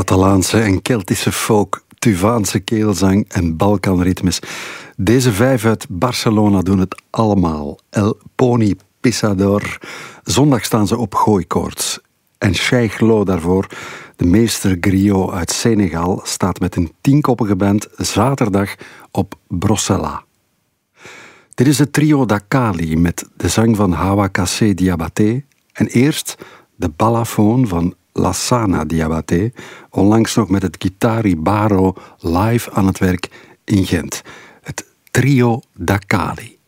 Catalaanse en Keltische folk, Tuvaanse keelzang en Balkanritmes. Deze 5 uit Barcelona doen het allemaal. El Pony Pissador. Zondag staan ze op Gooikoorts. En Cheikh Lo daarvoor, de meester griot uit Senegal, staat met een 10-koppige band zaterdag op Brossella. Dit is het trio Dakali met de zang van Hawa Kassé Diabaté en eerst de balafon van Lassana Diabaté, onlangs nog met het Guitari Baro live aan het werk in Gent. Het trio Dakali.